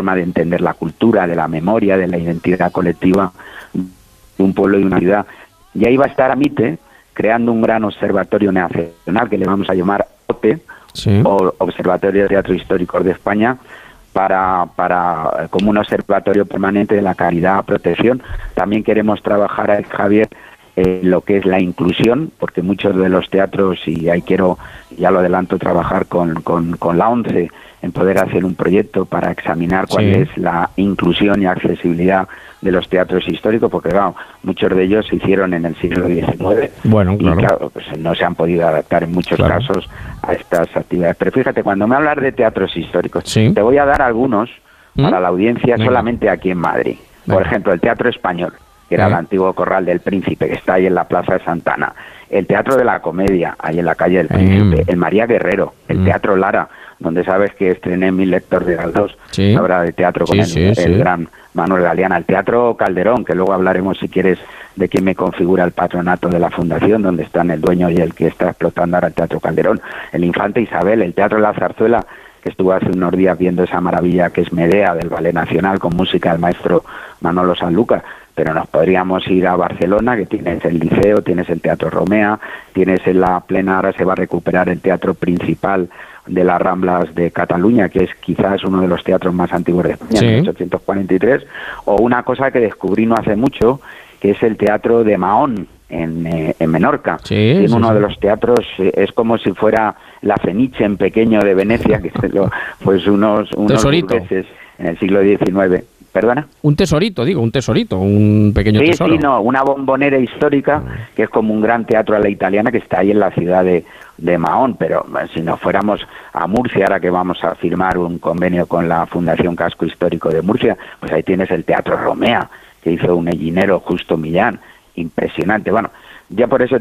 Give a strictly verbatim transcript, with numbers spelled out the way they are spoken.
forma de entender la cultura, de la memoria, de la identidad colectiva de un pueblo y una ciudad. Y ahí va a estar AMITE creando un gran observatorio nacional que le vamos a llamar O T E, sí. o Observatorio de Teatro Histórico de España, para, para como un observatorio permanente de la calidad, protección. También queremos trabajar ahí, Javier, eh, lo que es la inclusión, porque muchos de los teatros, y ahí quiero, ya lo adelanto, trabajar con, con, con la ONCE en poder hacer un proyecto para examinar cuál sí. es la inclusión y accesibilidad de los teatros históricos, porque claro, muchos de ellos se hicieron en el siglo diecinueve, bueno, claro. y claro, pues no se han podido adaptar en muchos claro. casos a estas actividades. Pero fíjate, cuando me hablas de teatros históricos, sí. te voy a dar algunos ¿Mm? para la audiencia Venga. solamente aquí en Madrid. Venga. Por ejemplo, el Teatro Español, que era ¿Eh? el antiguo Corral del Príncipe, que está ahí en la Plaza de Santana. El Teatro de la Comedia, ahí en la calle del Príncipe. Eh. El María Guerrero, el mm. Teatro Lara, donde sabes que estrené mi lector de Galdós, sí. obra de teatro con sí, el, sí, el sí. gran Manuel Galeana. El Teatro Calderón, que luego hablaremos, si quieres, de quién me configura el patronato de la fundación, donde están el dueño y el que está explotando ahora el Teatro Calderón. El Infante Isabel, el Teatro La Zarzuela, que estuvo hace unos días viendo esa maravilla que es Medea, del Ballet Nacional, con música del maestro Manolo Sanlúcar. Pero nos podríamos ir a Barcelona, que tienes el Liceo, tienes el Teatro Romea, tienes en la plena, ahora se va a recuperar el Teatro Principal de las Ramblas de Cataluña, que es quizás uno de los teatros más antiguos de España, sí. en mil ochocientos cuarenta y tres, o una cosa que descubrí no hace mucho, que es el Teatro de Mahón, en, eh, en Menorca. Sí, en sí, uno sí. de los teatros, eh, es como si fuera la Fenice en pequeño de Venecia, que se lo, pues unos, unos burgueses en el siglo diecinueve. ¿Perdona? Un tesorito, digo, un tesorito, un pequeño sí, tesoro. Sí, no, una bombonera histórica que es como un gran teatro a la italiana que está ahí en la ciudad de, de Mahón, pero si nos fuéramos a Murcia, ahora que vamos a firmar un convenio con la Fundación Casco Histórico de Murcia, pues ahí tienes el Teatro Romea, que hizo un hellinero Justo Millán, impresionante. Bueno, ya por eso